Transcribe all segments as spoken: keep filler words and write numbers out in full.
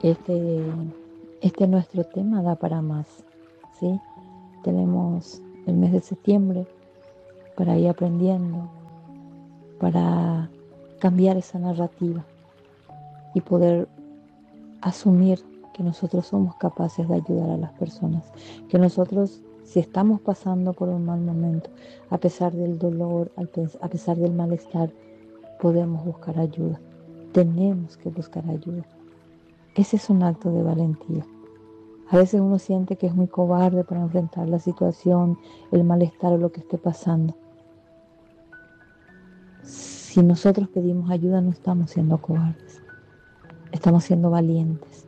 Este, este nuestro tema da para más, ¿sí? Tenemos el mes de septiembre para ir aprendiendo, para cambiar esa narrativa y poder asumir que nosotros somos capaces de ayudar a las personas, que nosotros, si estamos pasando por un mal momento, a pesar del dolor, a pesar del malestar, podemos buscar ayuda, tenemos que buscar ayuda. Ese es un acto de valentía. A veces uno siente que es muy cobarde para enfrentar la situación, el malestar o lo que esté pasando. Si nosotros pedimos ayuda, no estamos siendo cobardes, estamos siendo valientes.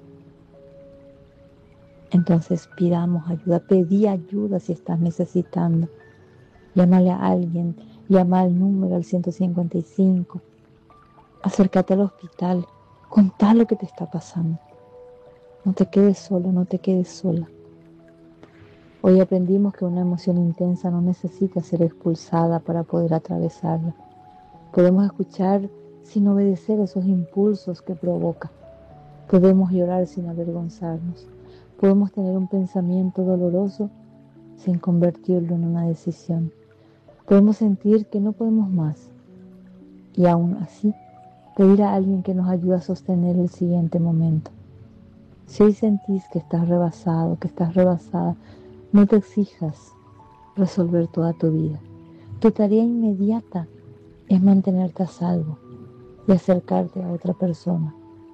Entonces pidamos ayuda, pedí ayuda si estás necesitando. Llámale a alguien, llama al número al ciento cincuenta y cinco, acércate al hospital, contá lo que te está pasando. No te quedes solo, no te quedes sola. Hoy aprendimos que una emoción intensa no necesita ser expulsada para poder atravesarla. Podemos escuchar sin obedecer esos impulsos que provoca. Podemos llorar sin avergonzarnos. Podemos tener un pensamiento doloroso sin convertirlo en una decisión. Podemos sentir que no podemos más y aún así pedir a alguien que nos ayude a sostener el siguiente momento. Si hoy sentís que estás rebasado, que estás rebasada, no te exijas resolver toda tu vida. Tu tarea inmediata es mantenerte a salvo y acercarte a otra persona.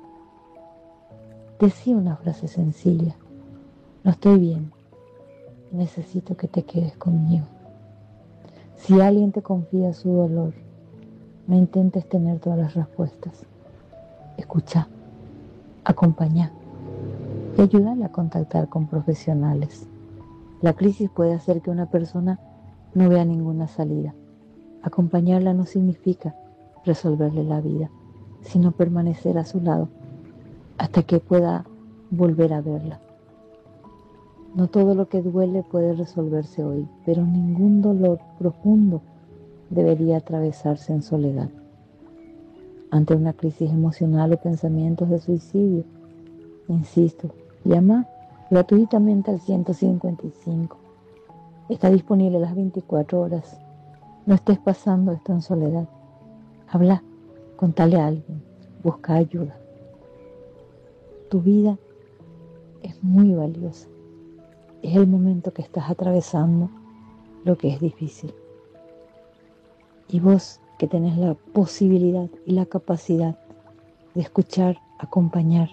Decí una frase sencilla: no estoy bien, necesito que te quedes conmigo. Si alguien te confía su dolor, no intentes tener todas las respuestas. Escucha, acompaña y ayúdale a contactar con profesionales. La crisis puede hacer que una persona no vea ninguna salida. Acompañarla no significa resolverle la vida, sino permanecer a su lado hasta que pueda volver a verla. No todo lo que duele puede resolverse hoy, pero ningún dolor profundo debería atravesarse en soledad. Ante una crisis emocional o pensamientos de suicidio, insisto, llama gratuitamente al ciento cincuenta y cinco. Está disponible las veinticuatro horas. No estés pasando esto en soledad. Habla, contale a alguien, busca ayuda. Tu vida es muy valiosa. Es el momento que estás atravesando lo que es difícil. Y vos, que tenés la posibilidad y la capacidad de escuchar, acompañar,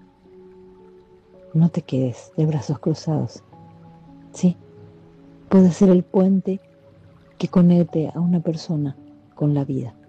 no te quedes de brazos cruzados. Sí, puede ser el puente que conecte a una persona con la vida.